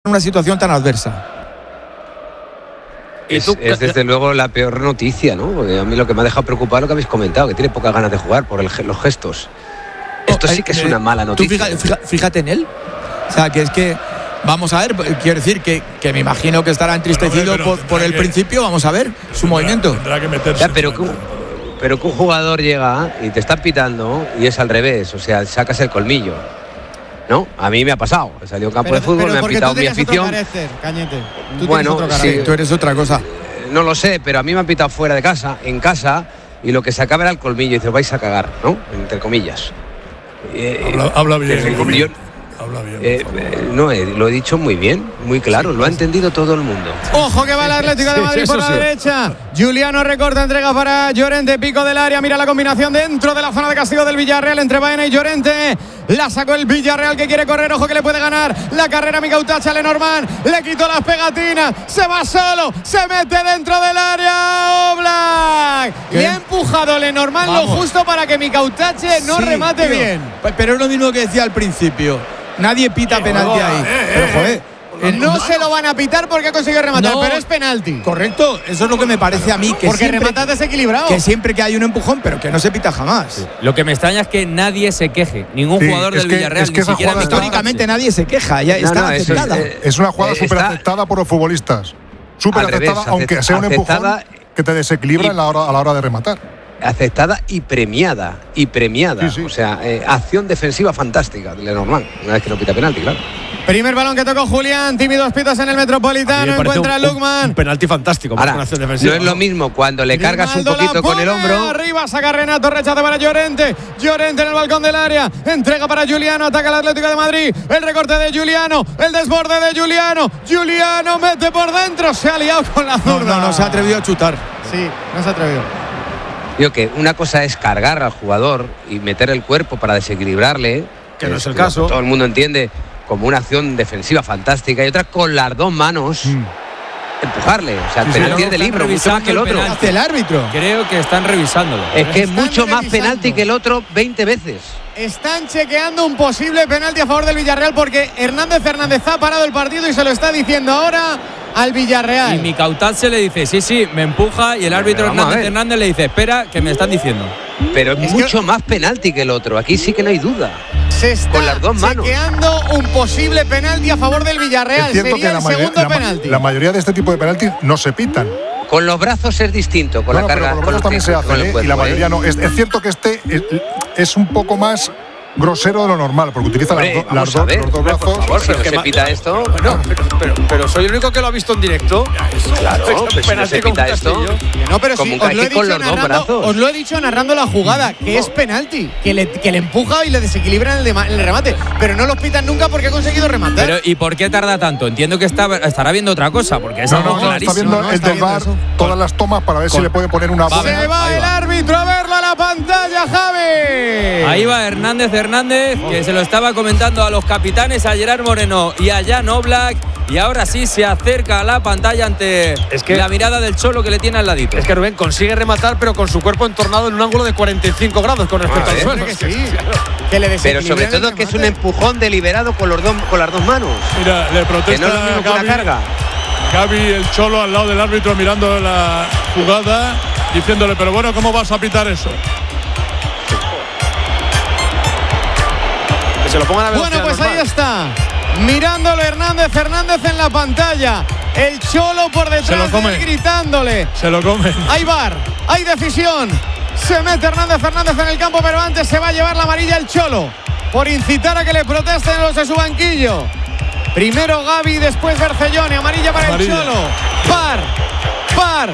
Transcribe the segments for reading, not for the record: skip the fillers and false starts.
una situación tan adversa. Es desde luego la peor noticia, ¿no? Porque a mí lo que me ha dejado preocupado es lo que habéis comentado, que tiene pocas ganas de jugar por los gestos. Esto sí que es una mala noticia. Tú fíjate en él. O sea, que es que, vamos a ver, quiero decir que me imagino que estará entristecido por el principio. Vamos a ver su movimiento. Tendrá que meterse. Pero que un jugador llega y te están pitando y es al revés, o sea, sacas el colmillo. ¿No? A mí me ha pasado. He salido a un campo de fútbol, me han pitado mi afición. Bueno, sí, tú eres otra cosa. No lo sé, pero a mí me han pitado fuera de casa, en casa, y lo que se acaba era el colmillo y dice, vais a cagar, ¿no? Entre comillas. Habla bien. Habla bien. No, lo he dicho muy bien, muy claro, lo ha entendido todo el mundo. Ojo que va el Atlético de Madrid por la derecha. Juliano recorta, entrega para Llorente, pico del área, mira la combinación dentro de la zona de castigo del Villarreal entre Baena y Llorente. La sacó el Villarreal que quiere correr, ojo que le puede ganar la carrera Micautache a Lenormand, le quitó las pegatinas, se va solo, se mete dentro del área Oblak. Le ha empujado Lenormand lo justo para que Micautache no remate bien. Pero es lo mismo que decía al principio. Nadie pita penalti ahí. Pero joder. No se lo van a pitar porque ha conseguido rematar, pero es penalti. Correcto, eso es lo que me parece a mí. Que porque rematas desequilibrado. Que siempre que hay un empujón, pero que no se pita jamás. Sí. Lo que me extraña es que nadie se queje. Ningún jugador del Villarreal, ni siquiera históricamente nadie se queja. Ya está aceptada. Es una jugada súper aceptada por los futbolistas. Súper aceptada, aunque sea un empujón que te desequilibra a la hora de rematar. Aceptada y premiada. Sí. O sea, acción defensiva fantástica de Lenormand, una vez que no pita penalti, claro. Primer balón que tocó Julián, tímidos pitos en el Metropolitano, encuentra a Lukman. Un penalti fantástico. Ahora, no es lo mismo cuando le cargas un poquito con el hombro. Arriba saca Renato, rechaza para Llorente. Llorente en el balcón del área, entrega para Juliano, ataca al Atlético de Madrid. El recorte de Juliano, el desborde de Juliano. Juliano mete por dentro, se ha liado con la zurda. No se ha atrevido a chutar. Sí, no se ha atrevido. Digo que una cosa es cargar al jugador y meter el cuerpo para desequilibrarle, que no es el caso. Todo el mundo entiende como una acción defensiva fantástica, y otra con las dos manos empujarle. O sea, el penalti es de libro, mucho más que el otro. Hace el árbitro. Creo que están revisándolo. Es que es mucho más penalti que el otro 20 veces. Están chequeando un posible penalti a favor del Villarreal porque Hernández ha parado el partido y se lo está diciendo ahora al Villarreal. Y Micautache le dice, sí, me empuja, y el árbitro Hernández le dice, espera, que me están diciendo. Pero es mucho más penalti que el otro, aquí sí que no hay duda. Se está con las dos manos chequeando un posible penalti a favor del Villarreal. Sería el segundo penalti. La mayoría de este tipo de penaltis no se pitan. Con los brazos es distinto, con la carga. Con los brazos también se hace, y la mayoría no. Es cierto que este es un poco más grosero de lo normal, porque utiliza los dos brazos. Por favor, si no se pita esto. Bueno, pero soy el único que lo ha visto en directo. Claro, pero si no se pita esto. No, pero como sí, os lo he dicho narrando la jugada, que es penalti, que le empuja y le desequilibra en el remate, pero no los pitan nunca porque ha conseguido rematar. Pero ¿y por qué tarda tanto? Entiendo que estará viendo otra cosa, porque es algo clarísimo. Está viendo el del VAR, todas las tomas para ver si le puede poner una bola. Se va el árbitro a verla a la pantalla, Javi. Ahí va Hernández, que se lo estaba comentando a los capitanes, a Gerard Moreno y a Jan Oblak, y ahora sí se acerca a la pantalla ante la mirada del Cholo que le tiene al ladito. Es que Rubén consigue rematar, pero con su cuerpo entornado en un ángulo de 45 grados con respecto al suelo. Pero sobre todo que es un empujón deliberado con las dos manos. Mira, le protesta que no es lo mismo que una carga. Gaby, el Cholo, al lado del árbitro mirando la jugada, diciéndole, pero bueno, ¿cómo vas a pitar eso? Se lo pongan a bueno, pues normal. Ahí está, mirándolo Hernández en la pantalla, el Cholo por detrás de él gritándole. Se lo come. Hay VAR, hay decisión, se mete Hernández en el campo, pero antes se va a llevar la amarilla el Cholo por incitar a que le protesten los de su banquillo. Primero Gaby, después Bercellone, amarilla para el Cholo. VAR,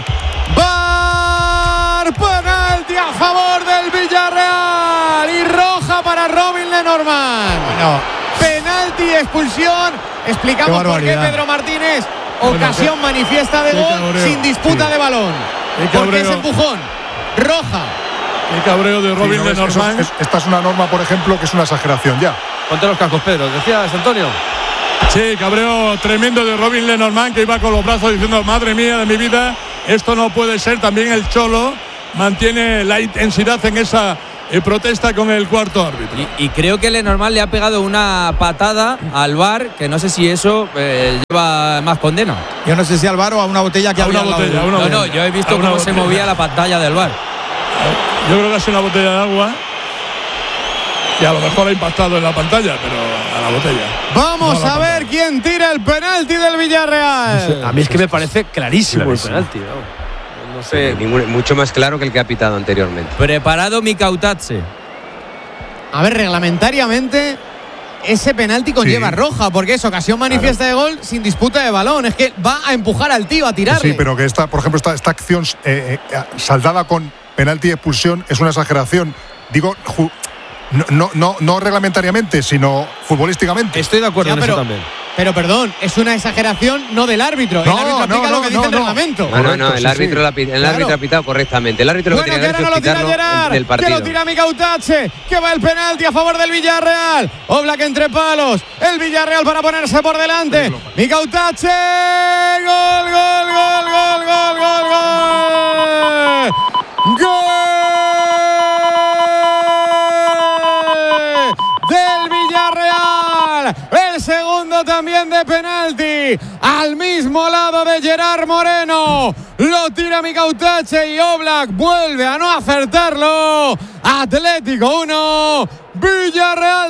penalti a favor del Villarreal y roja para Robin Lenormand. No. Penalti y expulsión. Explicamos por qué Pedro Martínez. Ocasión manifiesta de gol sin disputa de balón. Porque es empujón. Roja. El cabreo de Robin Lenormand. Esta es una norma, por ejemplo, que es una exageración ya. Ponte los cascos, Pedro. ¿Decías, Antonio? Sí, cabreo tremendo de Robin Lenormand, que iba con los brazos diciendo, madre mía de mi vida, esto no puede ser. También el Cholo mantiene la intensidad en esa protesta con el cuarto árbitro. Y creo que Lenormand le ha pegado una patada al VAR, que no sé si eso lleva más condena. Yo no sé si al VAR o a una botella que había al lado. No, yo he visto cómo se movía la pantalla del VAR. Yo creo que ha sido una botella de agua. Y a lo mejor ha impactado en la pantalla, pero a la botella. Vamos a ver quién tira el penalti del Villarreal. A mí es que me parece clarísimo el penalti. No sé. Mucho más claro que el que ha pitado anteriormente. Preparado Mikautadze. A ver, reglamentariamente ese penalti conlleva roja, porque es ocasión manifiesta de gol sin disputa de balón. Es que va a empujar al tío, a tirarle. Sí, pero que por ejemplo, esta acción saldada con penalti y expulsión es una exageración. Digo, no reglamentariamente, sino futbolísticamente. Estoy de acuerdo en eso también. Pero perdón, es una exageración no del árbitro. El árbitro aplica lo que dice el reglamento. No, el árbitro ha pitado correctamente. El árbitro lo que tiene que hacer es pitarlo del partido. Que lo tira Mikautadze, que va el penalti a favor del Villarreal. Oblak entre palos. El Villarreal para ponerse por delante. Mikautadze. Gol. Del Villarreal, el segundo también de penalti, al mismo lado de Gerard Moreno, lo tira Mikautadze y Oblak vuelve a no acertarlo. Atlético 1, Villarreal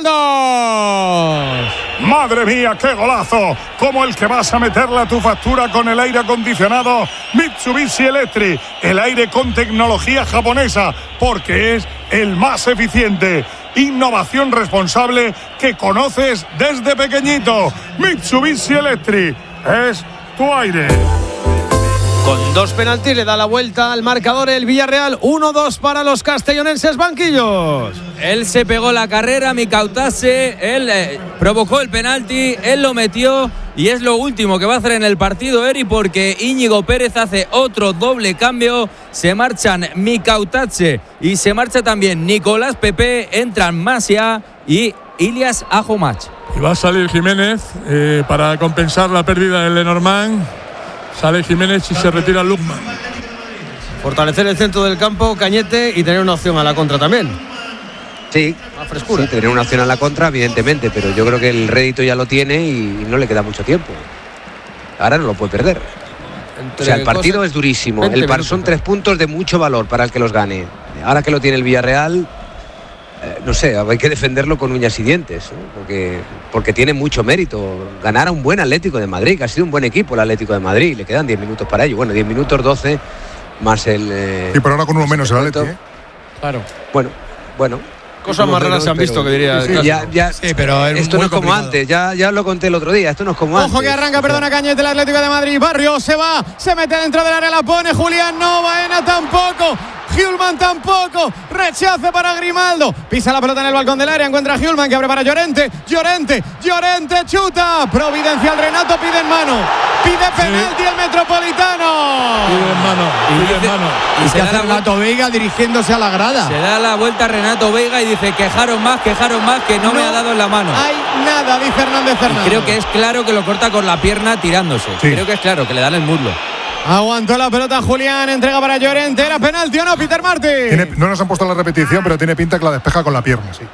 2. ¡Madre mía, qué golazo! Como el que vas a meterle a tu factura con el aire acondicionado Mitsubishi Electric. El aire con tecnología japonesa, porque es el más eficiente. Innovación responsable que conoces desde pequeñito. Mitsubishi Electric es tu aire. Con 2 penaltis le da la vuelta al marcador el Villarreal. 1-2 para los castellonenses banquillos. Él se pegó la carrera, Mikautadze, él provocó el penalti, él lo metió y es lo último que va a hacer en el partido Eri, porque Íñigo Pérez hace otro doble cambio. Se marchan Mikautadze y se marcha también Nicolás Pepe, entran Masia y Ilias Ahomach. Y va a salir Jiménez para compensar la pérdida de Lenormand. Sale Jiménez y se retira Lukman. Fortalecer el centro del campo, Cañete, y tener una opción a la contra también. Sí, frescura. Sí, tener una opción a la contra, evidentemente, pero yo creo que el rédito ya lo tiene y no le queda mucho tiempo. Ahora no lo puede perder. O sea, el partido es durísimo. Son 3 puntos de mucho valor para el que los gane. Ahora que lo tiene el Villarreal, no sé, hay que defenderlo con uñas y dientes, ¿no? porque tiene mucho mérito ganar a un buen Atlético de Madrid, que ha sido un buen equipo el Atlético de Madrid. Le quedan 10 minutos para ello. Bueno, 10 minutos, 12 más el... sí, pero ahora con uno menos el Atlético. Claro. Bueno. Cosas más raras se han visto, que diría. Sí, pero esto no es como antes, ya lo conté el otro día, esto no es como antes. Ojo que arranca, Cañete, el Atlético de Madrid. Barrios se mete dentro del área, la pone Julián, no, Baena tampoco. Hjulmand tampoco, rechace para Grimaldo, pisa la pelota en el balcón del área, encuentra a Hjulmand que abre para Llorente, chuta, providencial Renato, pide en mano, pide penalti el Metropolitano. Pide en mano. Y se hace Renato Veiga dirigiéndose a la grada. Se da la vuelta a Renato Veiga y dice quejaron más, que no me ha dado en la mano. Hay nada, dice Hernández Fernández. Y creo que es claro que lo corta con la pierna tirándose. Sí. Creo que es claro, que le dan el muslo. Aguantó la pelota Julián, entrega para Llorente. ¿Era penalti o no, Peter Martin? No nos han puesto la repetición, pero tiene pinta que la despeja con la pierna, sí.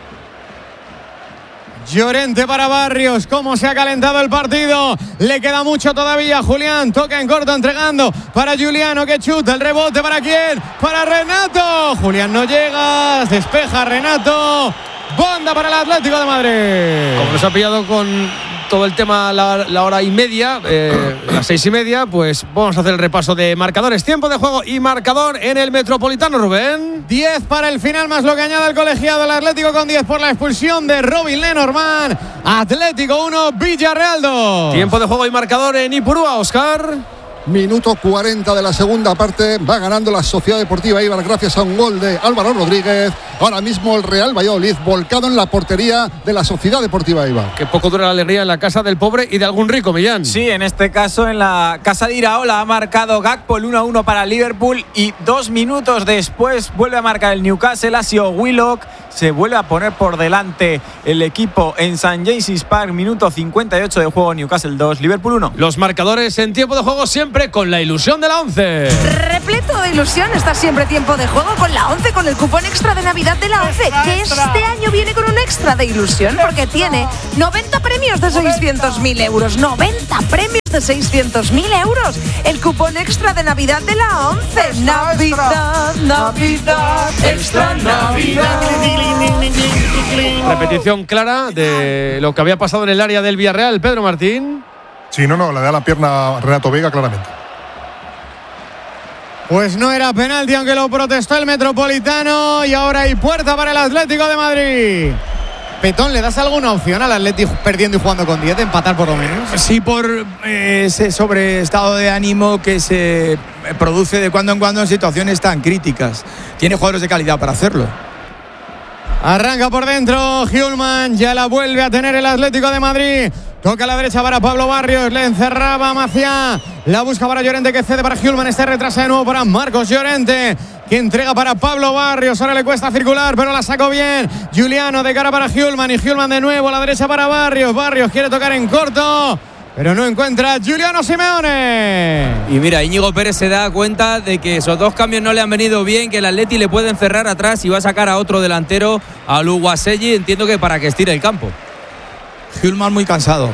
Llorente para Barrios. ¿Cómo se ha calentado el partido? Le queda mucho todavía. Julián toca en corto, entregando para Juliano, que chuta. El rebote para quién? Para Renato. Julián no llega. Despeja Renato. Banda para el Atlético de Madrid. Como nos ha pillado con todo el tema la hora y media, las 6:30, pues vamos a hacer el repaso de marcadores, tiempo de juego y marcador en el Metropolitano, Rubén. 10 para el final, más lo que añade el colegiado. El Atlético con 10 por la expulsión de Robin Lenormand. Atlético 1, Villarreal 2. Tiempo de juego y marcador en Ipurúa, Óscar. Minuto 40 de la segunda parte. Va ganando la Sociedad Deportiva Eibar gracias a un gol de Álvaro Rodríguez. Ahora mismo el Real Valladolid volcado en la portería de la Sociedad Deportiva Eibar. Que poco dura la alegría en la casa del pobre y de algún rico, Millán. Sí, en este caso en la casa de Iraola ha marcado Gakpo el 1-1 para Liverpool y 2 minutos después vuelve a marcar el Newcastle. Ha sido Willock. Se vuelve a poner por delante el equipo en St. James's Park. Minuto 58 de juego. Newcastle 2, Liverpool 1. Los marcadores en tiempo de juego siempre con la ilusión de la 11. Repleto de ilusión está siempre tiempo de juego con la 11, con el cupón extra de Navidad de la 11, que este año viene con un extra de ilusión porque tiene 90 premios de 600.000 euros. 90 premios de 600.000 euros. El cupón extra de Navidad de la 11. Navidad, Navidad, extra Navidad. Repetición clara de lo que había pasado en el área del Villarreal. Pedro Martín. Sí, no, le da la pierna a Renato Vega claramente. Pues no era penalti, aunque lo protestó el Metropolitano. Y ahora hay puerta para el Atlético de Madrid. Petón, ¿le das alguna opción al Atlético perdiendo y jugando con 10 de empatar por lo menos? Sí, por ese sobreestado de ánimo que se produce de cuando en cuando en situaciones tan críticas. Tiene jugadores de calidad para hacerlo. Arranca por dentro Hjulman, ya la vuelve a tener el Atlético de Madrid. Toca a la derecha para Pablo Barrios, le encerraba Maciá, la busca para Llorente que cede para Hjulman, este retrasa de nuevo para Marcos Llorente, que entrega para Pablo Barrios, ahora le cuesta circular pero la sacó bien, Juliano de cara para Hjulman y Hjulman de nuevo a la derecha para Barrios, Barrios quiere tocar en corto, pero no encuentra Giuliano Simeone. Y mira, Íñigo Pérez se da cuenta de que esos dos cambios no le han venido bien, que el Atleti le puede encerrar atrás y va a sacar a otro delantero, a Luguaselli, entiendo que para que estire el campo. Hjulman muy cansado.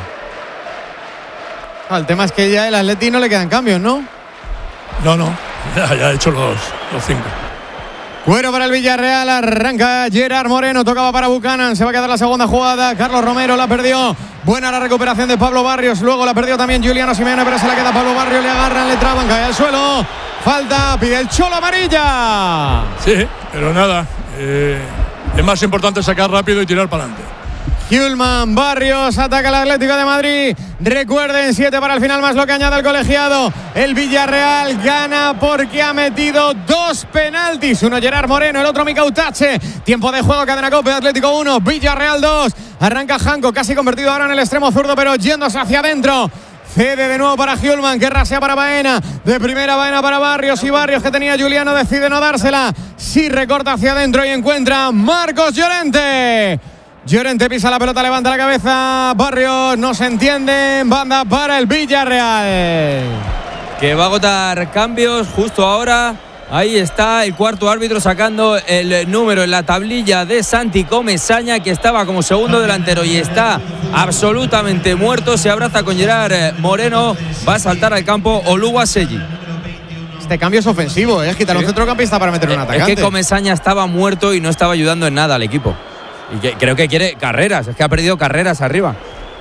El tema es que ya el Atleti no le quedan cambios, ¿no? No, ya ha hecho los 5. Cuero para el Villarreal, arranca Gerard Moreno, tocaba para Buchanan, se va a quedar la segunda jugada, Carlos Romero la perdió, buena la recuperación de Pablo Barrios, luego la perdió también Giuliano Simeone, pero se la queda Pablo Barrios, le agarran, le traban, cae al suelo, falta, pide el Cholo amarilla. Sí, pero nada, es más importante sacar rápido y tirar para adelante. Hjulman, Barrios, ataca el Atlético de Madrid. Recuerden, 7 para el final, más lo que añade el colegiado. El Villarreal gana porque ha metido 2 penaltis. Uno Gerard Moreno, el otro Mika Utache. Tiempo de juego, cadena COPE, Atlético 1, Villarreal 2. Arranca Janko, casi convertido ahora en el extremo zurdo, pero yéndose hacia adentro. Cede de nuevo para Hjulman, que rasea para Baena. De primera Baena para Barrios, y Barrios que tenía Juliano decide no dársela. Sí recorta hacia adentro y encuentra Marcos Llorente. Llorente pisa la pelota, levanta la cabeza. Barrios no se entiende. Banda para el Villarreal, que va a agotar cambios justo ahora. Ahí está el cuarto árbitro sacando el número en la tablilla de Santi Comesaña, que estaba como segundo delantero y está absolutamente muerto. Se abraza con Gerard Moreno. Va a saltar al campo Oluwaseyi. Este cambio es ofensivo, es quitar un centrocampista para meter un atacante. Es que Comesaña estaba muerto y no estaba ayudando en nada al equipo. Y que creo que quiere carreras, es que ha perdido carreras arriba.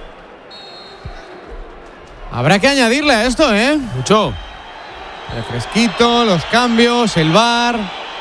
Habrá que añadirle a esto, Mucho. El fresquito, los cambios, el VAR.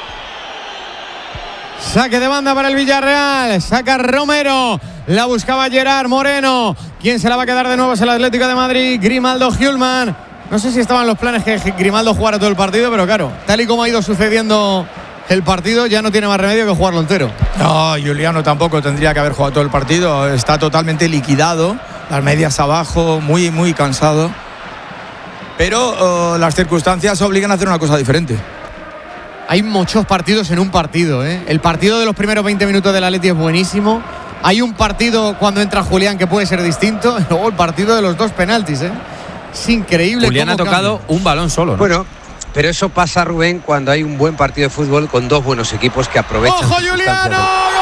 Saque de banda para el Villarreal. Saca Romero. La buscaba Gerard Moreno. ¿Quién se la va a quedar de nuevo? Es el Atlético de Madrid. Grimaldo Hjulman. No sé si estaban los planes que Grimaldo jugara todo el partido, pero claro, tal y como ha ido sucediendo el partido, ya no tiene más remedio que jugarlo entero. No, Juliano tampoco tendría que haber jugado todo el partido. Está totalmente liquidado, las medias abajo, muy, muy cansado. Pero las circunstancias obligan a hacer una cosa diferente. Hay muchos partidos en un partido, El partido de los primeros 20 minutos del Atleti es buenísimo. Hay un partido cuando entra Julián que puede ser distinto. Luego el partido de los 2 penaltis, Es increíble. Julián ha tocado un balón solo, ¿no? Bueno, pero eso pasa, Rubén, cuando hay un buen partido de fútbol con 2 buenos equipos que aprovechan. ¡Ojo, Juliano!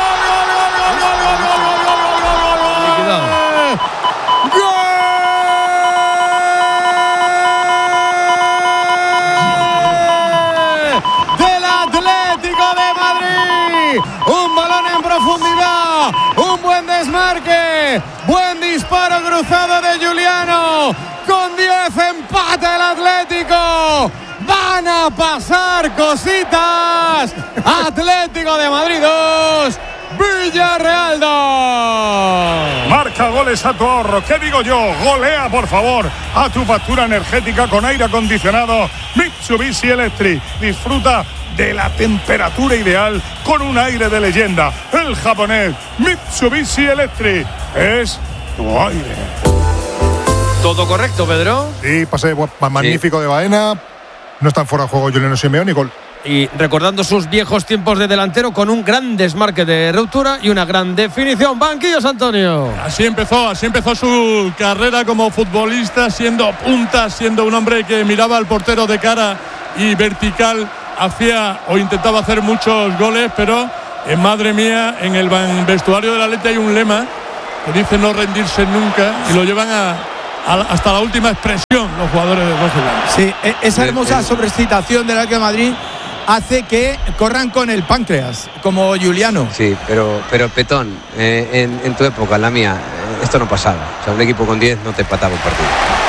Del Atlético de Madrid. Un balón en profundidad. Un buen desmarque. Buen disparo cruzado de Juliano. Con 10 empate el Atlético. Van a pasar cositas. Atlético de Madrid 2, Villarreal 2. Marca goles a tu ahorro. ¿Qué digo yo? Golea, por favor, a tu factura energética con aire acondicionado Mitsubishi Electric. Disfruta de la temperatura ideal con un aire de leyenda. El japonés Mitsubishi Electric es tu aire. Todo correcto, Pedro. Sí, pase magnífico de Baena. No están fuera de juego Juliano Simeone y gol. y recordando sus viejos tiempos de delantero con un gran desmarque de ruptura y una gran definición. Banquillos, Antonio. Así empezó su carrera como futbolista, siendo punta, siendo un hombre que miraba al portero de cara y vertical, hacía o intentaba hacer muchos goles, pero madre mía, en el vestuario del Atleti hay un lema que dice no rendirse nunca y lo llevan hasta la última expresión los jugadores de Rosellán. Sí, esa hermosa sobreexcitación del Atlético de Madrid hace que corran con el páncreas, como Juliano. Sí, pero Petón, en tu época, en la mía, esto no pasaba. O sea, un equipo con 10 no te empataba un partido.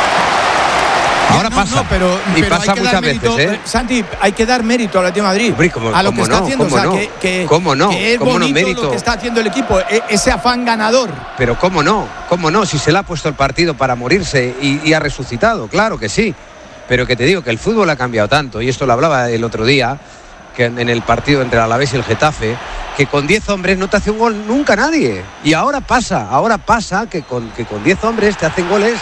Ahora pasa, pero pasa muchas veces, ¿eh? Santi, hay que dar mérito al Atlético de Madrid, a lo que está haciendo. ¿Cómo no? Que es ¿Cómo no bonito mérito? lo que está haciendo el equipo, ese afán ganador. Pero ¿cómo no? Si se le ha puesto el partido para morirse y ha resucitado, claro que sí. Pero que te digo que el fútbol ha cambiado tanto, y esto lo hablaba el otro día, que en el partido entre el Alavés y el Getafe, que con 10 hombres no te hace un gol nunca nadie. Y ahora pasa que con 10 hombres te hacen goles.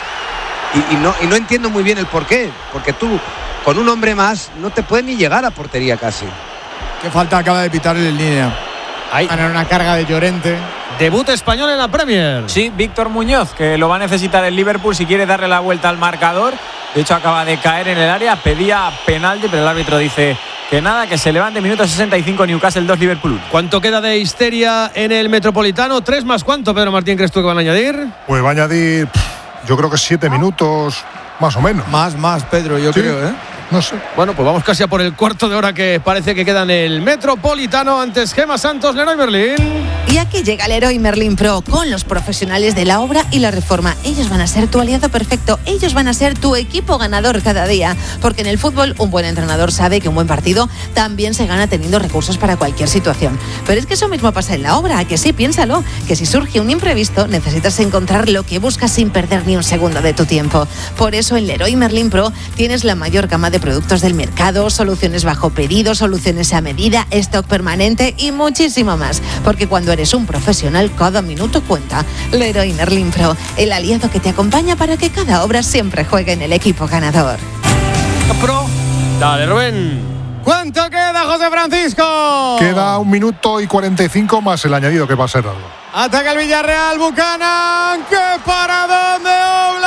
Y no entiendo muy bien el porqué, porque tú con un hombre más no te puedes ni llegar a portería casi. Qué falta acaba de pitar en línea. Ahí en una carga de Llorente. Debut español en la Premier. Sí, Víctor Muñoz, que lo va a necesitar el Liverpool si quiere darle la vuelta al marcador. De hecho, acaba de caer en el área, pedía penalti, pero el árbitro dice que nada, que se levante. Minuto 65, Newcastle 2, Liverpool 1. ¿Cuánto queda de histeria en el Metropolitano? 3 más cuánto, Pedro Martín, crees tú que van a añadir? Pues va a añadir, yo creo que 7 minutos, más o menos. Más, Pedro, yo creo, ¿eh? No sé. Bueno, pues vamos casi a por el cuarto de hora que parece que queda en el Metropolitano. Antes Gemma Santos, Leroy Merlin. Y aquí llega Leroy Merlin Pro con los profesionales de la obra y la reforma. Ellos van a ser tu aliado perfecto. Ellos van a ser tu equipo ganador cada día. Porque en el fútbol un buen entrenador sabe que un buen partido también se gana teniendo recursos para cualquier situación. Pero es que eso mismo pasa en la obra. ¿A que sí? Piénsalo. Que si surge un imprevisto, necesitas encontrar lo que buscas sin perder ni un segundo de tu tiempo. Por eso en Leroy Merlin Pro tienes la mayor gama de productos del mercado, soluciones bajo pedido, soluciones a medida, stock permanente y muchísimo más. Porque cuando eres un profesional, cada minuto cuenta. Leroy Merlin Pro, el aliado que te acompaña para que cada obra siempre juegue en el equipo ganador. Pro. Dale, Rubén. ¿Cuánto queda, José Francisco? Queda 1 minuto y 45 más el añadido que va a ser algo. Ataca el Villarreal, Buchanan. ¡Qué paradón de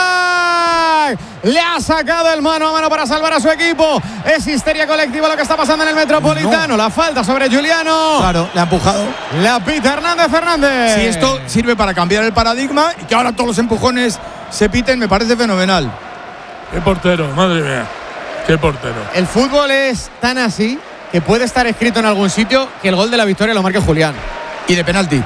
Oblak! Le ha sacado el mano a mano para salvar a su equipo. Es histeria colectiva lo que está pasando en el Metropolitano. No. La falta sobre Juliano. Claro, le ha empujado. La pita Hernández. Si esto sirve para cambiar el paradigma y que ahora todos los empujones se piten, me parece fenomenal. Qué portero, madre mía. Qué portero. El fútbol es tan así que puede estar escrito en algún sitio que el gol de la victoria lo marque Julián. Y de penalti.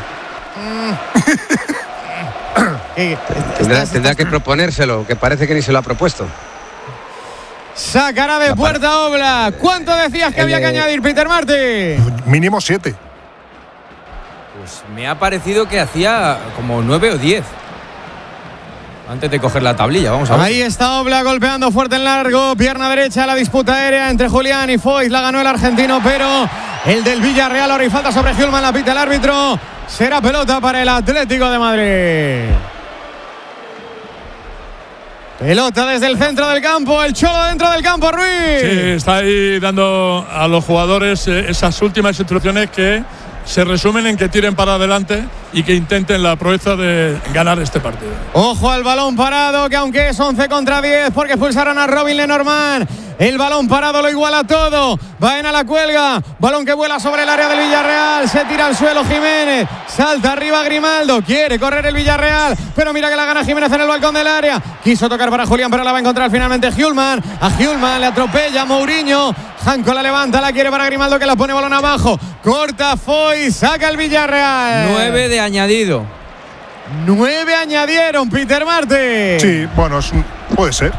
Tendrá que proponérselo, que parece que ni se lo ha propuesto. Sacará de puerta Oblak. ¿Cuánto decías que había que añadir, Peter Martin? Mínimo 7. Pues me ha parecido que hacía como 9 o 10. Antes de coger la tablilla, vamos a ver. Ahí está Oblak golpeando fuerte en largo. Pierna derecha, la disputa aérea entre Julián y Foyt. La ganó el argentino, pero el del Villarreal. Ahora y falta sobre Hjulman, la pita el árbitro. Será pelota para el Atlético de Madrid. Pelota desde el centro del campo. El Cholo dentro del campo, Ruiz. Sí, está ahí dando a los jugadores esas últimas instrucciones que se resumen en que tiren para adelante y que intenten la proeza de ganar este partido. Ojo al balón parado, que aunque es 11 contra 10, porque expulsaron a Robin Lenormand. El balón parado lo iguala todo. Baena la cuelga. Balón que vuela sobre el área del Villarreal. Se tira al suelo Jiménez. Salta arriba Grimaldo. Quiere correr el Villarreal, pero mira que la gana Jiménez en el balcón del área. Quiso tocar para Julián, pero la va a encontrar finalmente Hjulman. A Hjulman le atropella Mourinho. Janko la levanta, la quiere para Grimaldo, que la pone balón abajo. Corta Foyt, saca el Villarreal. 9 de añadido. 9 añadieron, Peter Martin. Sí, bueno, puede ser.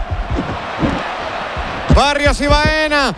Barrios y Baena.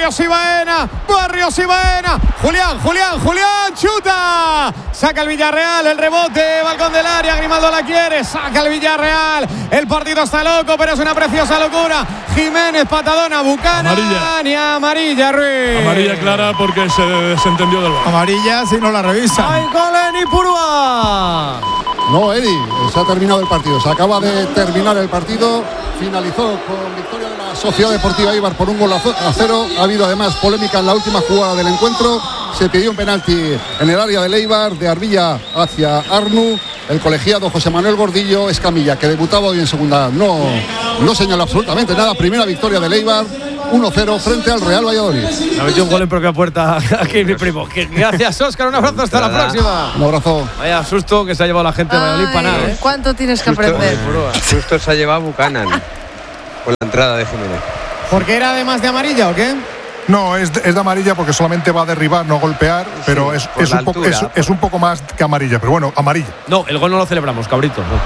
Julián, chuta. Saca el Villarreal, el rebote, balcón del área, Grimaldo la quiere, saca el Villarreal. El partido está loco, pero es una preciosa locura. Jiménez, patadona, Buchanan y amarilla, Ruiz. Amarilla clara porque se desentendió del balón. Amarilla si no la revisa. ¡Ay, Golen y Purua! No, Eri, se ha terminado el partido. Se acaba de terminar el partido finalizó con victoria de la Sociedad Deportiva Eibar por 1-0. Ha habido además polémica en la última jugada del encuentro. Se pidió un penalti en el área del Eibar, de Arbilla hacia Arnu. El colegiado José Manuel Gordillo Escamilla, que debutaba hoy en segunda, no señaló absolutamente nada. Primera victoria del Eibar, 1-0 frente al Real Valladolid. Ha metido un gol en propia puerta aquí mi primo. Gracias, Óscar. Un abrazo, hasta la próxima. Un abrazo. Vaya susto que se ha llevado la gente de Valladolid para nada. ¿Cuánto tienes que aprender? Justo se ha llevado Buchanan con la entrada de Jiménez. ¿Porque era además de amarilla o qué? No, es de amarilla porque solamente va a derribar, no golpear, pero es un poco más que amarilla, pero bueno, amarilla. No, el gol no lo celebramos, cabrito. No.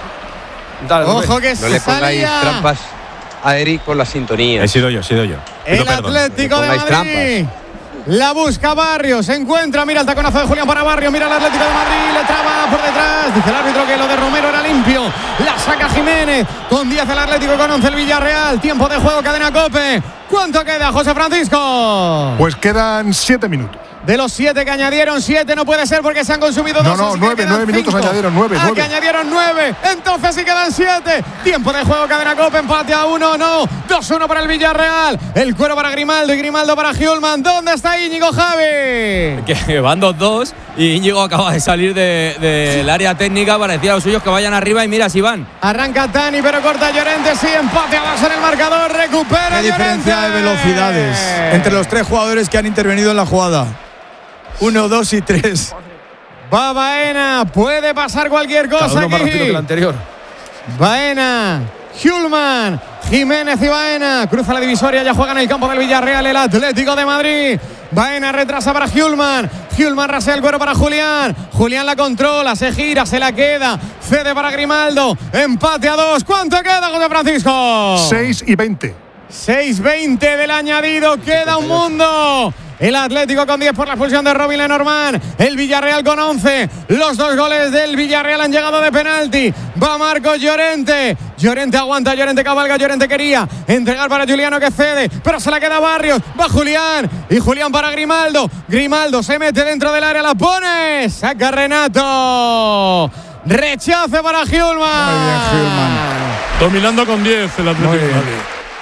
Dale, ojo que no le pongáis trampas a Eric con la sintonía. He sido yo. El Atlético de Madrid. Trampas. La busca Barrios, se encuentra, mira el taconazo de Julián para Barrios, mira el Atlético de Madrid, le traba por detrás, dice el árbitro que lo de Romero era limpio, la saca Jiménez, con 10 el Atlético, con 11 el Villarreal, tiempo de juego, cadena COPE. ¿Cuánto queda, José Francisco? Pues quedan 7 minutos. De los 7 que añadieron, 7 no puede ser porque se han consumido 2. No, 9 minutos añadieron, 9. Que añadieron 9, entonces sí quedan 7. Tiempo de juego, cadena COPE, empate a 1, no. 2-1 para el Villarreal. El cuero para Grimaldo y Grimaldo para Hjulman. ¿Dónde está Íñigo, Javi? Que van 2-2 y Íñigo acaba de salir del área técnica para decir a los suyos que vayan arriba y mira si van. Arranca Tani, pero corta Llorente, sí, empate a 2 en el marcador, recupera Llorente. Qué diferencia de velocidades entre los 3 jugadores que han intervenido en la jugada. 1, 2 y 3. Va Baena, puede pasar cualquier cosa aquí. Más rápido que el anterior. Baena, Hjulman, Jiménez y Baena. Cruza la divisoria, ya juega en el campo del Villarreal el Atlético de Madrid. Baena retrasa para Hjulman. Hjulman rasea el cuero para Julián. Julián la controla, se gira, se la queda. Cede para Grimaldo. Empate a 2. ¿Cuánto queda, José Francisco? 6 y 20. 6-20 del añadido. Queda un mundo. El Atlético con 10 por la expulsión de Robin Lenormand. El Villarreal con 11. Los 2 goles del Villarreal han llegado de penalti. Va Marcos Llorente. Llorente aguanta, Llorente cabalga, Llorente quería entregar para Juliano que cede, pero se la queda Barrios. Va Julián y Julián para Grimaldo. Grimaldo se mete dentro del área, la pone. Saca Renato. Rechace para Hjulman. Muy bien, Hjulman. Dominando con 10 el Atlético de Madrid.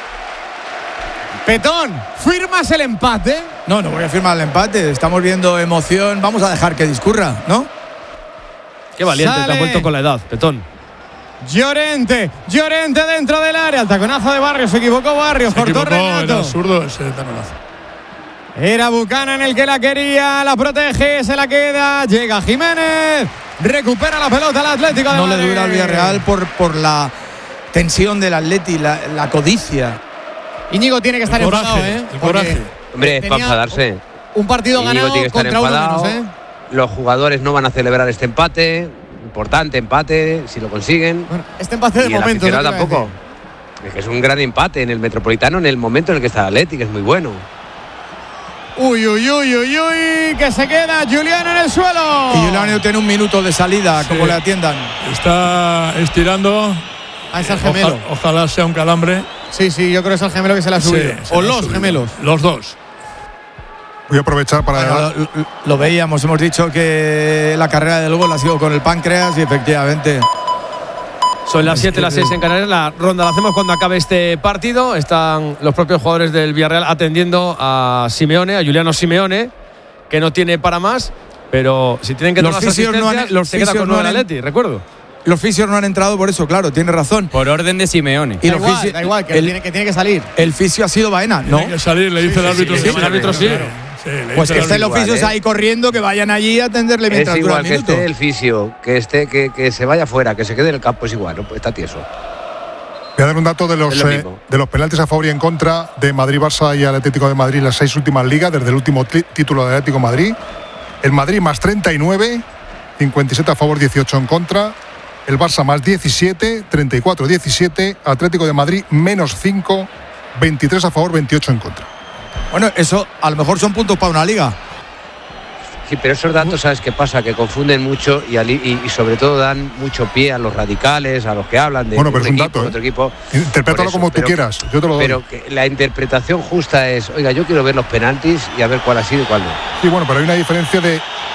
Petón, ¿firmas el empate? No voy a firmar el empate. Estamos viendo emoción. Vamos a dejar que discurra, ¿no? Qué valiente, te has vuelto con la edad, Petón. Llorente dentro del área. El taconazo de Barrios, se equivocó Barrios, cortó Renato. Era zurdo ese taconazo. Era Buchanan el que la quería, la protege, se la queda. Llega Jiménez, recupera la pelota el Atlético de Madrid. No le dura al Villarreal por la tensión del Atleti, la codicia. Íñigo tiene que estar enfadado, ¿eh? El coraje. Hombre, es para enfadarse. Un partido Íñigo ganado contra enfadado, uno menos, ¿eh? Los jugadores no van a celebrar este empate. Importante empate, si lo consiguen. Bueno, este empate de y momento. El aficionado tampoco. Es que es un gran empate en el Metropolitano en el momento en el que está el Atleti, que es muy bueno. Uy, que se queda Julián en el suelo. Y Julián tiene un minuto de salida, como le atiendan. Está estirando. Es el gemelo. Ojalá sea un calambre. Sí, yo creo que es el gemelo que se la ha subido. O los gemelos. Los 2. Voy a aprovechar para... Lo veíamos, hemos dicho que la carrera del gol ha sido con el páncreas y efectivamente... Son las 7, las 6 en Canarias. La ronda la hacemos cuando acabe este partido. Están los propios jugadores del Villarreal atendiendo a Simeone, a Juliano Simeone, que no tiene para más, pero si tienen que tomar las asistencias, se queda con 9 el Atleti, recuerdo. Los fisios no han entrado por eso, claro, tiene razón. Por orden de Simeone. Y da igual, que tiene que salir. El fisio ha sido Baena, ¿no? Tiene que salir, le dice el árbitro. Sí, el árbitro sí. Pues que estén los fisios ahí corriendo, que vayan allí a atenderle mientras dura el minuto. Es igual que esté el fisio, que se vaya fuera, que se quede en el campo, es igual, ¿no? Pues está tieso. Voy a dar un dato de los penaltis a favor y en contra de Madrid, Barça y Atlético de Madrid en las 6 últimas ligas, desde el último título de Atlético de Madrid. El Madrid más 39, 57 a favor, 18 en contra. El Barça más 17, 34-17. Atlético de Madrid menos 5, 23 a favor, 28 en contra. Bueno, eso a lo mejor son puntos para una liga. Sí, pero esos datos, ¿sabes qué pasa? Que confunden mucho y sobre todo dan mucho pie a los radicales, a los que hablan de pero es un dato, otro equipo. Interprétalo como tú quieras, yo te lo doy. Pero que la interpretación justa es, oiga, yo quiero ver los penaltis y a ver cuál ha sido y cuál no. Sí, bueno, pero hay una diferencia de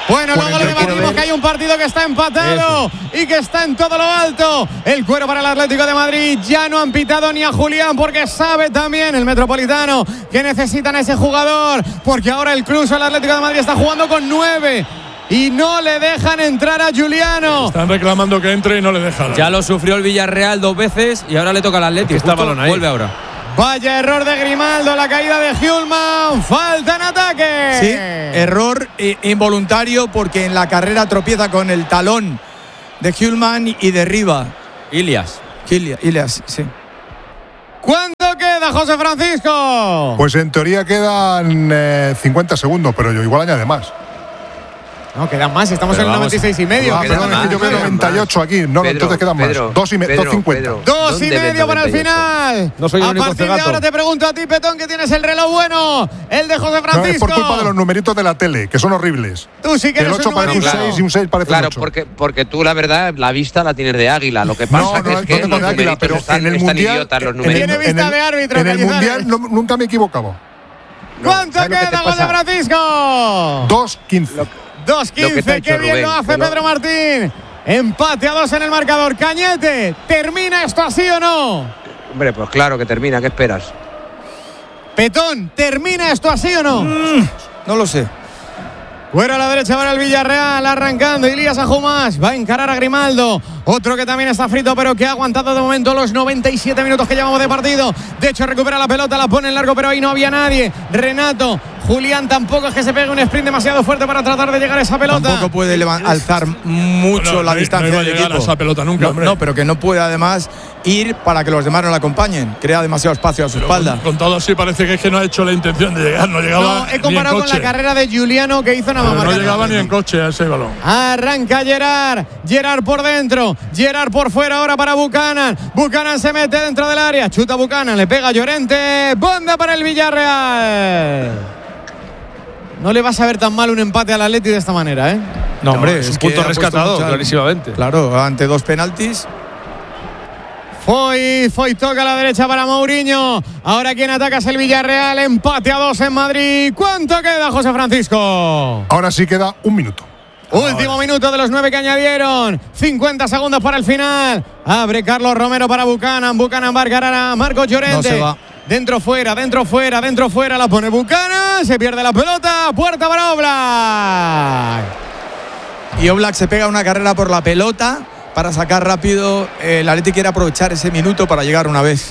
Bueno, luego lo debatimos, que hay un partido que está empatado y que está en todo lo alto. El cuero para el Atlético de Madrid. Ya no han pitado ni a Julián, porque sabe también el Metropolitano que necesitan a ese jugador, porque ahora el Club el Atlético de Madrid está jugando con 9 y no le dejan entrar a Giuliano. Están reclamando que entre y no le dejan. Ya lo sufrió el Villarreal 2 veces y ahora le toca al Atlético. Está balón ahí. Vuelve ahora. Vaya error de Grimaldo, la caída de Hjulman, falta en ataque. Sí, error involuntario, porque en la carrera tropieza con el talón de Hjulman y derriba. Ilias, sí. ¿Cuánto queda, José Francisco? Pues en teoría quedan 50 segundos, pero yo igual añade más. No, quedan más, estamos en el 96 y medio. Perdón, es que yo veo 98 aquí. No, Pedro, entonces quedan más. 2:50. 2 y medio para el final. No soy el único a partir de cegato. ahora te pregunto a ti, Petón, que tienes el reloj bueno. El de José Francisco. No, es por culpa de los numeritos de la tele, que son horribles. Tú sí que el eres 8 un parece un numerito. 6 y un 6 parece un 8. Porque tú, la verdad, la vista la tienes de águila. Lo que pasa No, es que tengo de águila, pero en el mundial. idiotas los Tiene numeritos. vista de árbitro. En el Cañizares. mundial nunca me equivocaba. ¿Cuánto ¿sabes lo que te queda, José pasa? Francisco? 2:15. 2:15, qué bien Rubén, lo hace que no- Pedro Martín. Empate a 2 en el marcador. Cañete, ¿termina esto así o no? Hombre, pues claro que termina. ¿Qué esperas? Petón, ¿termina esto así o no? No lo sé. Fuera a la derecha para el Villarreal, arrancando Ilías Ajumás, va a encarar a Grimaldo, otro que también está frito pero que ha aguantado de momento los 97 minutos que llevamos de partido. De hecho recupera la pelota, la pone en largo, pero ahí no había nadie. Renato, Julián tampoco es que se pegue un sprint demasiado fuerte para tratar de llegar a esa pelota. Tampoco puede alzar mucho la distancia no iba a del llegar equipo. a esa pelota nunca, hombre. No, pero que no puede además ir para que los demás no la acompañen. Crea demasiado espacio a su espalda. Con todo así parece que es que no ha hecho la intención de llegar. No llegaba. No, he comparado ni en con la coche. carrera de Giuliano que hizo nada más No marcar. llegaba ni en coche a ese balón. Arranca Gerard por dentro, Gerard por fuera ahora para Buchanan. Buchanan se mete dentro del área, chuta Buchanan, le pega a Llorente, banda para el Villarreal. No le vas a ver tan mal un empate al Atleti de esta manera, ¿eh? No, hombre, es un que punto ha puesto rescatado, mucha- clarísimamente. Claro, ante 2 penaltis. Foy toca a la derecha para Mourinho. Ahora quien ataca es el Villarreal, empate a 2 en Madrid. ¿Cuánto queda, José Francisco? Ahora sí queda un minuto. Último minuto de los 9 que añadieron. 50 segundos para el final. Abre Carlos Romero para Buchanan. Buchanan va a encarar a Marcos Llorente. No se va. Dentro fuera. La pone Buchanan. Se pierde la pelota. Puerta para Oblak. Y Oblak se pega una carrera por la pelota para sacar rápido. El Atleti quiere aprovechar ese minuto para llegar una vez.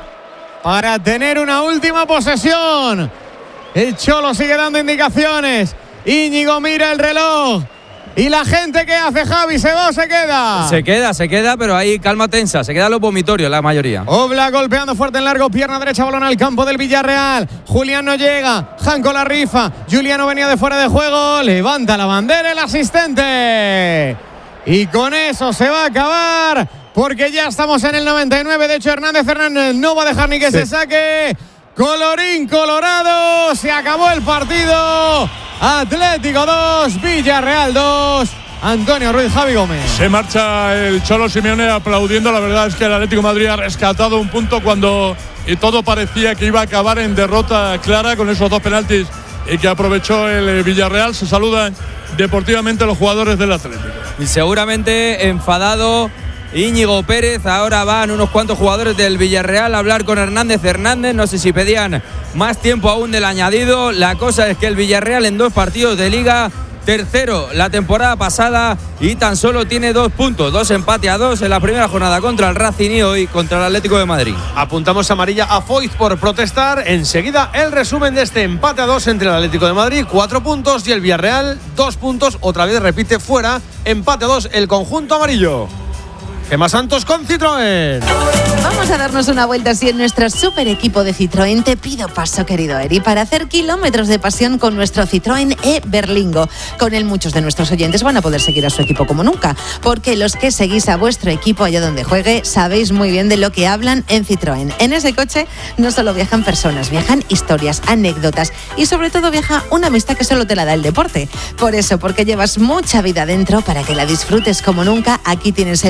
Para tener una última posesión. El Cholo sigue dando indicaciones. Íñigo mira el reloj. ¿Y la gente qué hace, Javi? ¿Se va o se queda? Se queda, pero ahí calma tensa. Se quedan los vomitorios la mayoría. Oblak golpeando fuerte en largo, pierna derecha, balón al campo del Villarreal. Julián no llega, Janko la rifa. Giuliano venía de fuera de juego, levanta la bandera el asistente. Y con eso se va a acabar, porque ya estamos en el 99. De hecho, Hernández no va a dejar ni que se saque. Colorín colorado, se acabó el partido. Atlético 2, Villarreal 2. Antonio Ruiz, Javi Gómez. Se marcha el Cholo Simeone aplaudiendo. La verdad es que el Atlético de Madrid ha rescatado un punto cuando todo parecía que iba a acabar en derrota clara con esos 2 penaltis y que aprovechó el Villarreal. Se saludan deportivamente los jugadores del Atlético. Y seguramente enfadado Íñigo Pérez. Ahora van unos cuantos jugadores del Villarreal a hablar con Hernández. No sé si pedían más tiempo aún del añadido. La cosa es que el Villarreal en 2 partidos de Liga, tercero la temporada pasada y tan solo tiene 2 puntos, 2 empates a 2 en la primera jornada contra el Racing y hoy contra el Atlético de Madrid. Apuntamos amarilla a Foyt por protestar. Enseguida el resumen de este empate a 2 entre el Atlético de Madrid, 4 puntos, y el Villarreal, 2 puntos. Otra vez repite fuera, empate a 2 el conjunto amarillo. Gemma Santos con Citroën. Vamos a darnos una vuelta así en nuestro super equipo de Citroën. Te pido paso, querido Eri, para hacer kilómetros de pasión con nuestro Citroën e-Berlingo. Con él muchos de nuestros oyentes van a poder seguir a su equipo como nunca, porque los que seguís a vuestro equipo allá donde juegue sabéis muy bien de lo que hablan en Citroën. En ese coche no solo viajan personas, viajan historias, anécdotas y sobre todo viaja una amistad que solo te la da el deporte. Por eso, porque llevas mucha vida dentro, para que la disfrutes como nunca, aquí tienes el Citroën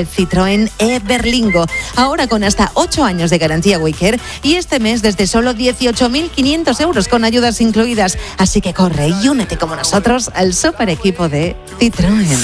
Citroën e-Berlingo. Ahora con hasta 8 años de garantía Waycare y este mes desde solo 18.500 euros con ayudas incluidas. Así que corre y únete como nosotros al super equipo de Citroën.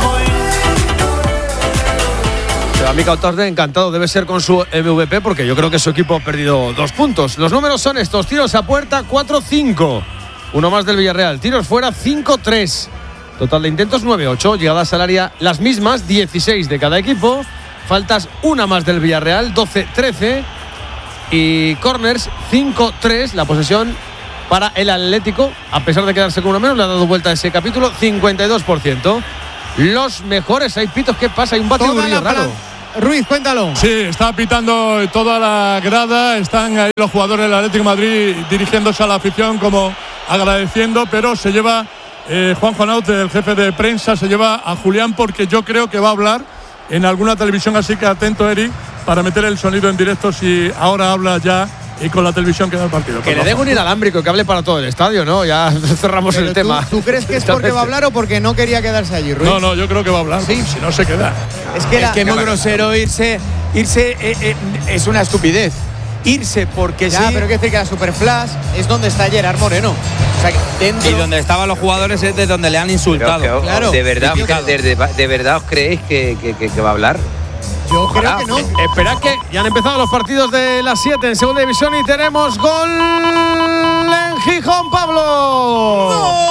A Mikel Oettosde encantado debe ser con su MVP porque yo creo que su equipo ha perdido 2 puntos. Los números son estos: tiros a puerta 4-5, uno más del Villarreal, tiros fuera 5-3, total de intentos 9-8, llegadas al área las mismas 16 de cada equipo, faltas una más del Villarreal 12-13 y corners 5-3. La posesión para el Atlético, a pesar de quedarse con uno menos, le ha dado vuelta a ese capítulo, 52%. Los mejores, hay pitos, ¿qué pasa? Hay un batiburrillo raro. Ruiz, cuéntalo. Sí, está pitando toda la grada, están ahí los jugadores del Atlético de Madrid dirigiéndose a la afición como agradeciendo, pero se lleva Juanjo Naut, el jefe de prensa, se lleva a Julián porque yo creo que va a hablar en alguna televisión, así que atento, Eric, para meter el sonido en directo si ahora habla ya y con la televisión que da el partido. Que le den un inalámbrico que hable para todo el estadio, ¿no? Ya cerramos el tema. ¿Tú crees que es porque va a hablar o porque no quería quedarse allí, Ruiz? No, yo creo que va a hablar, ¿sí? Si no se queda. Es que es muy grosero irse es una estupidez. Irse porque ya, sí. Pero hay que decir que la Superflash es donde está Gerard Moreno. O sea, dentro... Y donde estaban los jugadores es de donde le han insultado. Claro. ¿De verdad os creéis que va a hablar? Yo creo que no. Esperad que ya han empezado los partidos de las 7 en segunda división y tenemos gol en Gijón, Pablo.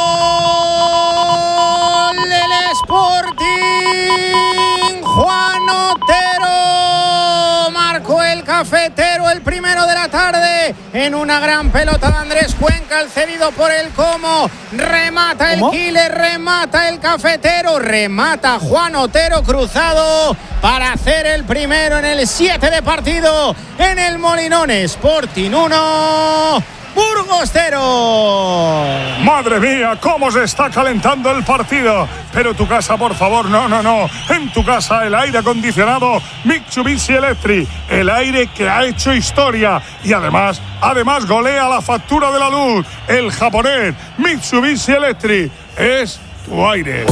¡Gol del Sporting! Juan Otero marcó el cafetero, el primero de la tarde, en una gran pelota de Andrés Cuenca, el cedido por el Como. Remata el killer, remata el cafetero, remata Juan Otero cruzado para hacer el primero en el 7 de partido en el Molinón. Sporting 1, Burgos 0. Madre mía, cómo se está calentando el partido. Pero tu casa, por favor, no. En tu casa el aire acondicionado Mitsubishi Electric, el aire que ha hecho historia y además golea la factura de la luz. El japonés Mitsubishi Electric es tu aire.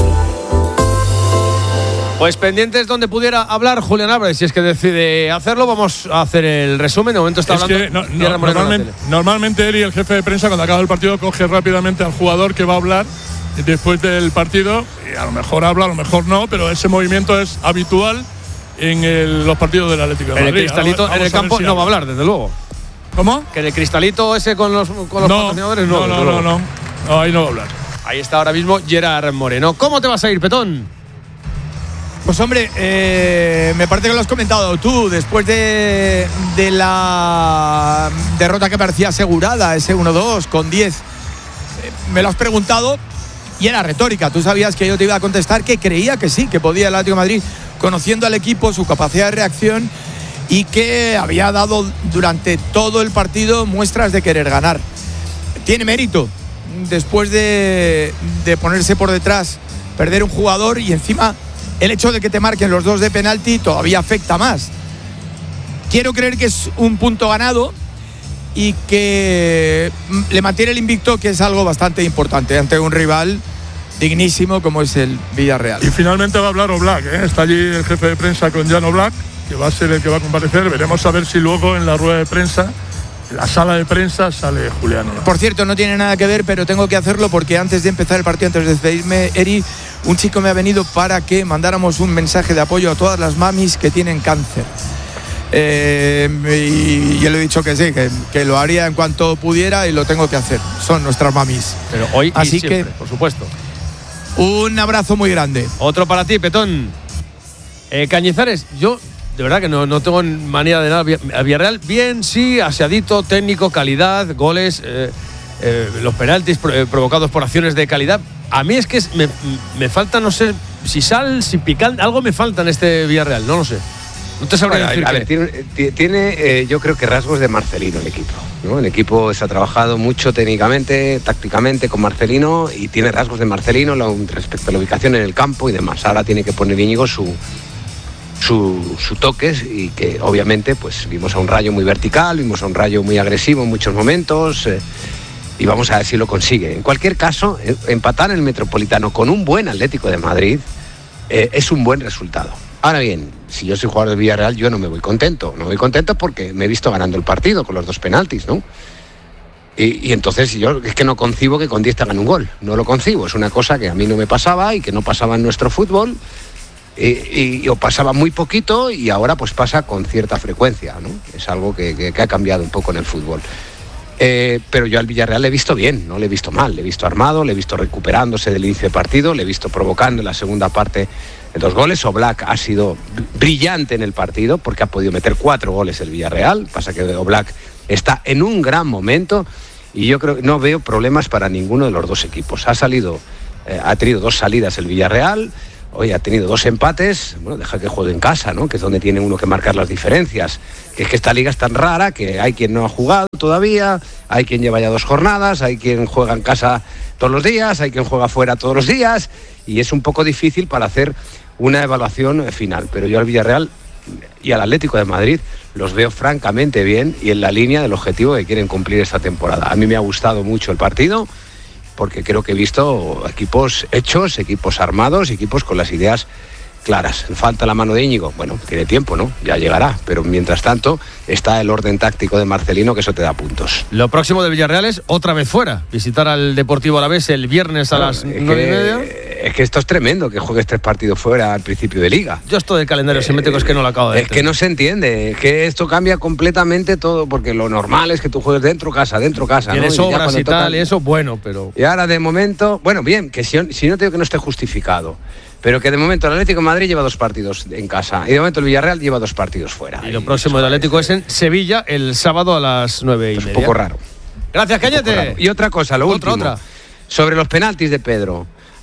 Pues pendientes donde pudiera hablar Julián Álvarez, si es que decide hacerlo. Vamos a hacer el resumen. De momento está hablando. Normalmente él y el jefe de prensa, cuando acaba el partido, coge rápidamente al jugador que va a hablar después del partido. Y a lo mejor habla, a lo mejor no, pero ese movimiento es habitual en los partidos del Atlético de Madrid. El cristalito en el campo no va a hablar, desde luego. ¿Cómo? Que el cristalito ese con los patrocinadores no. No, ahí no va a hablar. Ahí está ahora mismo Gerard Moreno. ¿Cómo te vas a ir, Petón? Pues hombre, me parece que lo has comentado tú, después de la derrota que parecía asegurada, ese 1-2 con 10, me lo has preguntado y era retórica. Tú sabías que yo te iba a contestar que creía que sí, que podía el Atlético de Madrid, conociendo al equipo, su capacidad de reacción y que había dado durante todo el partido muestras de querer ganar. Tiene mérito, después de ponerse por detrás, perder un jugador y encima el hecho de que te marquen los 2 de penalti todavía afecta más. Quiero creer que es un punto ganado y que le mantiene el invicto, que es algo bastante importante ante un rival dignísimo como es el Villarreal. Y finalmente va a hablar Oblak, ¿eh? Está allí el jefe de prensa con Jan Oblak, que va a ser el que va a comparecer. Veremos a ver si luego en la rueda de prensa, en la sala de prensa, sale Julián Oblak. Por cierto, no tiene nada que ver, pero tengo que hacerlo porque antes de empezar el partido, antes de despedirme, Eri, un chico me ha venido para que mandáramos un mensaje de apoyo a todas las mamis que tienen cáncer. Y yo le he dicho que sí, que lo haría en cuanto pudiera y lo tengo que hacer. Son nuestras mamis. Pero hoy así y siempre, que, por supuesto. Un abrazo muy grande. Otro para ti, Petón. Cañizares, yo de verdad que no tengo manía de nada. Villarreal, bien, sí, aseadito, técnico, calidad, goles, los penaltis provocados por acciones de calidad. A mí es que me falta, no sé, si sal, si picante, algo me falta en este Villarreal, no lo sé. No te sabré decir. A ver, tiene yo creo que rasgos de Marcelino el equipo, ¿no? El equipo se ha trabajado mucho técnicamente, tácticamente con Marcelino y tiene rasgos de Marcelino respecto a la ubicación en el campo y demás. Ahora tiene que poner Íñigo su toques y que obviamente pues vimos a un Rayo muy vertical, vimos a un Rayo muy agresivo en muchos momentos. Y vamos a ver si lo consigue. En cualquier caso, empatar en el Metropolitano con un buen Atlético de Madrid es un buen resultado. Ahora bien, si yo soy jugador del Villarreal, yo no me voy contento. No me voy contento porque me he visto ganando el partido con los 2 penaltis, ¿no? Y entonces yo es que no concibo que con 10 te hagan un gol. No lo concibo. Es una cosa que a mí no me pasaba y que no pasaba en nuestro fútbol. O pasaba muy poquito y ahora pues pasa con cierta frecuencia, ¿no? Es algo que ha cambiado un poco en el fútbol. Pero yo al Villarreal le he visto bien, no le he visto mal. Le he visto armado, le he visto recuperándose del inicio de partido, le he visto provocando en la segunda parte 2 goles. Oblak ha sido brillante en el partido porque ha podido meter 4 goles el Villarreal. Pasa que Oblak está en un gran momento y yo creo que no veo problemas para ninguno de los 2 equipos. Ha tenido 2 salidas el Villarreal, hoy ha tenido 2 empates. Bueno, deja que juegue en casa, ¿no? Que es donde tiene uno que marcar las diferencias. Que es que esta liga es tan rara que hay quien no ha jugado todavía, hay quien lleva ya 2 jornadas, hay quien juega en casa todos los días, hay quien juega fuera todos los días y es un poco difícil para hacer una evaluación final. Pero yo al Villarreal y al Atlético de Madrid los veo francamente bien y en la línea del objetivo que quieren cumplir esta temporada. A mí me ha gustado mucho el partido porque creo que he visto equipos hechos, equipos armados, equipos con las ideas claras. Falta la mano de Íñigo, bueno, tiene tiempo, ¿no? Ya llegará, pero mientras tanto está el orden táctico de Marcelino, que eso te da puntos. Lo próximo de Villarreal es otra vez fuera, visitar al Deportivo Alavés el viernes a las 9:30. Es que esto es tremendo, que juegues 3 partidos fuera al principio de liga. Yo esto del calendario simétrico es que no lo acabo de entender. Es que no se entiende, es que esto cambia completamente todo, porque lo normal es que tú juegues dentro casa, tienes ¿no? obras y tal, y eso, bueno, pero... Y ahora de momento, bueno, bien, que si no te digo que no esté justificado, pero que de momento el Atlético de Madrid lleva 2 partidos en casa y de momento el Villarreal lleva 2 partidos fuera. Y lo próximo del Atlético es en Sevilla el sábado a las 9:30. Es un poco raro. Gracias, Cañete. Y otra cosa, lo último. Sobre los penaltis de Pedro.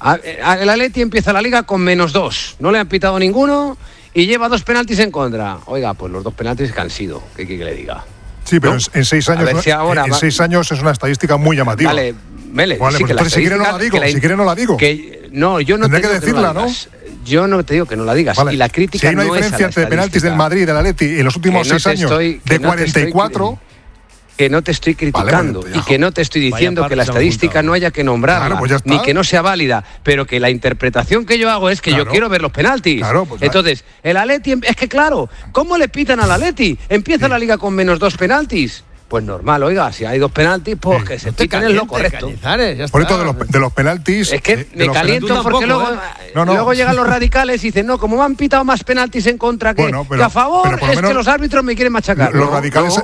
El Atleti empieza la liga con -2. No le han pitado ninguno y lleva 2 penaltis en contra. Oiga, pues los 2 penaltis que han sido. ¿Qué quiere que le diga? Sí, pero ¿no? en 6 años, en 6 años es una estadística muy llamativa. Vale, Mele, vale, sí, pues entonces si quiere no la digo, si quiere no la digo. No, yo no tendré que decirla, ¿no? Yo no te digo que no la digas. Vale. Y la crítica si hay una no diferencia es a la entre penaltis del Madrid y del Atleti en los últimos 6 años de 44... Que no te estoy criticando y que no te estoy diciendo que la estadística no haya que nombrarla, claro, pues ni que no sea válida, pero que la interpretación que yo hago es que yo quiero ver los penaltis. Claro, pues entonces, el Atleti, es que claro, ¿cómo le pitan al Atleti? Empieza la liga con -2 penaltis. Pues normal, oiga, si hay 2 penaltis, pues que se pitan es lo correcto. Por esto de los penaltis... Es que me caliento porque luego llegan los radicales y dicen, no, como me han pitado más penaltis en contra que a favor, es que los árbitros me quieren machacar. Los radicales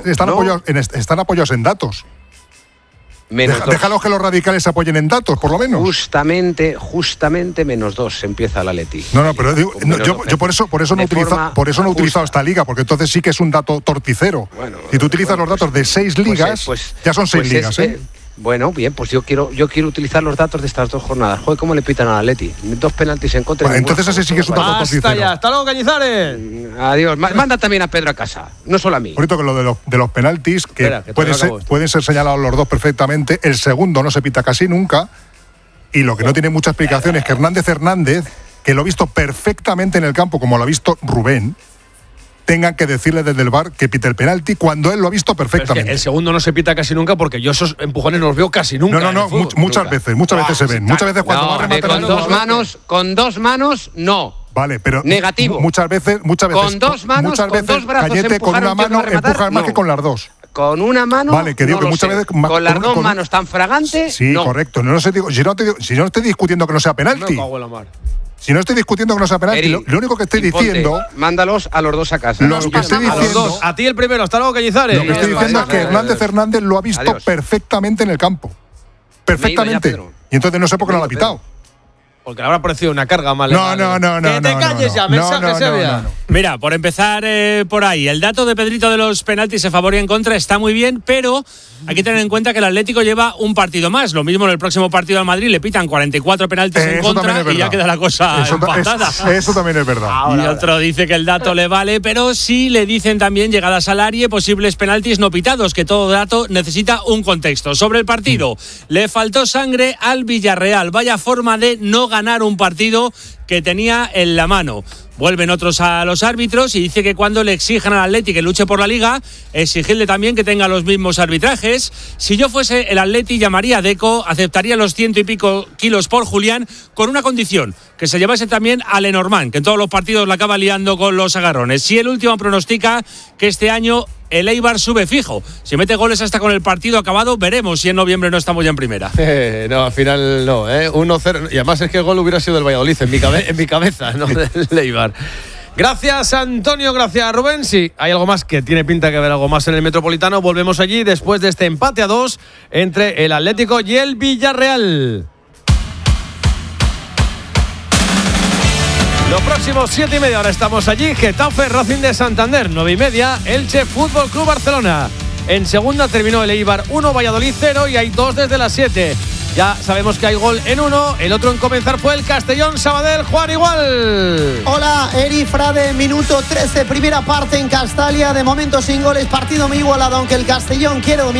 están apoyados en datos. Déjalos que los radicales se apoyen en datos, por lo menos. Justamente -2 empieza el Atleti. No, pero digo, yo por eso no he utilizado esta liga, porque entonces sí que es un dato torticero. Bueno, si tú utilizas los datos de 6 ligas, ya son 6 ligas, ¿eh? Bueno, bien, pues yo quiero utilizar los datos de estas 2 jornadas. Joder, ¿cómo le pitan al Atleti? 2 penaltis en contra. Bueno, entonces ese sí que es un dato torticero. Ya. Hasta luego, Cañizares. Adiós. Manda también a Pedro a casa, no solo a mí. Por que lo de los penaltis, que pueden ser señalados los 2 perfectamente. El segundo no se pita casi nunca. Y lo que no tiene mucha explicación es que Hernández, que lo ha visto perfectamente en el campo, como lo ha visto Rubén, tengan que decirle desde el VAR que pite el penalti cuando él lo ha visto perfectamente. Es que el segundo no se pita casi nunca porque yo esos empujones no los veo casi nunca. No, muchas veces se ven. Muchas veces cuando va a rematar con 2 manos, no. Vale, pero negativo. Muchas veces con 2 manos, con 2 brazos, Cañete, con una mano empuja más que con las 2. Con una mano. Vale, que digo que muchas veces con las 2 manos tan fragantes. Sí, no. Correcto. Si no estoy discutiendo que no sea penalti. Si no estoy discutiendo que no sea penalti, lo único que estoy diciendo... Mándalos a los 2 a casa. Lo que estoy diciendo... A ti el primero, hasta luego, Cañizares. Lo que estoy diciendo es que Hernández lo ha visto perfectamente en el campo. Perfectamente. Y entonces no sé por qué no lo ha pitado. Porque le habrá parecido una carga mal. No. Que te calles ya, mensaje se había. Mira, por empezar por ahí, el dato de Pedrito de los penaltis a favor y en contra está muy bien, pero hay que tener en cuenta que el Atlético lleva un partido más. Lo mismo en el próximo partido al Madrid le pitan 44 penaltis en contra y ya queda la cosa empatada. Eso también es verdad. Y otro dice que el dato le vale, pero sí le dicen también llegadas al área, posibles penaltis no pitados, que todo dato necesita un contexto. Sobre el partido, le faltó sangre al Villarreal. Vaya forma de no ganar un partido que tenía en la mano. Vuelven otros a los árbitros y dice que cuando le exijan al Atleti que luche por la Liga, exigirle también que tenga los mismos arbitrajes. Si yo fuese el Atleti, llamaría a Deco, aceptaría los 100 y pico kilos por Julián, con una condición, que se llevase también a Lenormand, que en todos los partidos la acaba liando con los agarrones. Si el último pronostica que este año el Eibar sube fijo. Si mete goles hasta con el partido acabado, veremos si en noviembre no estamos ya en primera. No, al final no, 1-0. Y además es que el gol hubiera sido del Valladolid en mi cabeza, no del Eibar. Gracias, Antonio, gracias, Rubén. Sí, hay algo más que tiene pinta que haber algo más en el Metropolitano. Volvemos allí después de este empate a 2 entre el Atlético y el Villarreal. Los próximos 7:30 ahora estamos allí. Getafe, Racing de Santander, 9:30, Elche Fútbol Club Barcelona. En segunda terminó el Eibar 1, Valladolid 0 y hay 2 desde las 7. Ya sabemos que hay gol en uno, el otro en comenzar fue el Castellón Sabadell. Juan, igual. Hola, Eri Frade, minuto 13, primera parte en Castalia, de momento sin goles, partido muy igualado, aunque el Castellón quiere dominar.